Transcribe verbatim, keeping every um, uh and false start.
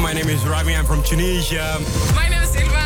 My name is Rami. I'm from Tunisia. My name is Ilva.